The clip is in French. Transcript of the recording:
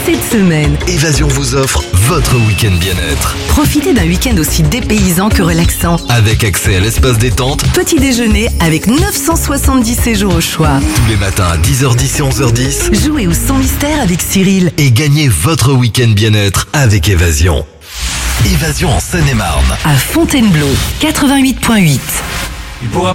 Cette semaine, Évasion vous offre votre week-end bien-être. profitez d'un week-end aussi dépaysant que relaxant. Avec accès à l'espace détente Petit déjeuner avec 970 séjours au choix. tous les matins à 10h10 et 11h10. Jouez au son mystère avec Cyril. Et gagnez votre week-end bien-être avec Évasion. Évasion en Seine-et-Marne. À Fontainebleau, 88.8.